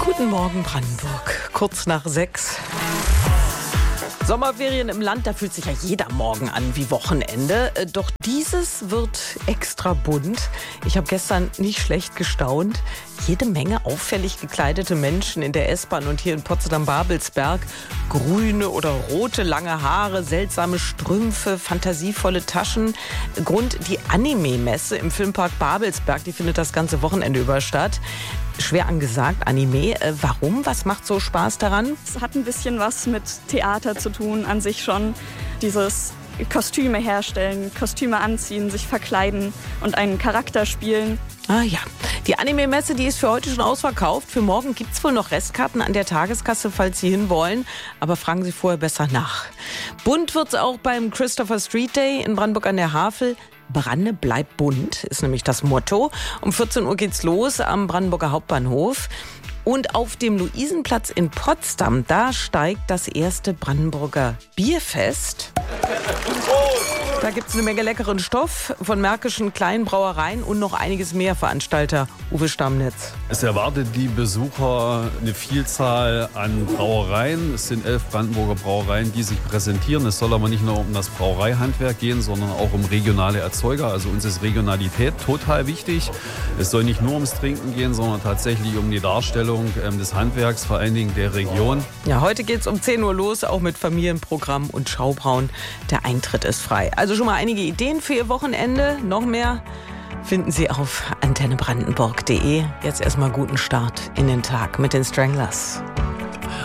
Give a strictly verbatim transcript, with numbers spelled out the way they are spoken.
Guten Morgen, Brandenburg. Kurz nach sechs. Sommerferien im Land, da fühlt sich ja jeder Morgen an wie Wochenende. Doch dieses wird extra bunt. Ich habe gestern nicht schlecht gestaunt. Jede Menge auffällig gekleidete Menschen in der S-Bahn und hier in Potsdam-Babelsberg. Grüne oder rote lange Haare, seltsame Strümpfe, fantasievolle Taschen. Grund die Anime-Messe im Filmpark Babelsberg, die findet das ganze Wochenende über statt. Schwer angesagt, Anime. Äh, warum? Was macht so Spaß daran? Es hat ein bisschen was mit Theater zu tun an sich schon. Dieses Kostüme herstellen, Kostüme anziehen, sich verkleiden und einen Charakter spielen. Ah ja, die Anime-Messe, die ist für heute schon ausverkauft. Für morgen gibt es wohl noch Restkarten an der Tageskasse, falls Sie hinwollen. Aber fragen Sie vorher besser nach. Bunt wird es auch beim Christopher Street Day in Brandenburg an der Havel. Branne bleibt bunt, ist nämlich das Motto. Um vierzehn Uhr geht's los am Brandenburger Hauptbahnhof. Und auf dem Luisenplatz in Potsdam, da steigt das erste Brandenburger Bierfest. Da gibt es eine Menge leckeren Stoff von märkischen kleinen Brauereien und noch einiges mehr, Veranstalter Uwe Stammnitz. Es erwartet die Besucher eine Vielzahl an Brauereien. Es sind elf Brandenburger Brauereien, die sich präsentieren. Es soll aber nicht nur um das Brauereihandwerk gehen, sondern auch um regionale Erzeuger. Also uns ist Regionalität total wichtig. Es soll nicht nur ums Trinken gehen, sondern tatsächlich um die Darstellung des Handwerks, vor allen Dingen der Region. Ja, heute geht es um zehn Uhr los, auch mit Familienprogramm und Schaubrauen. Der Eintritt ist frei. Also schon mal einige Ideen für Ihr Wochenende. Noch mehr finden Sie auf antenne brandenburg punkt de. Jetzt erstmal guten Start in den Tag mit den Stranglers.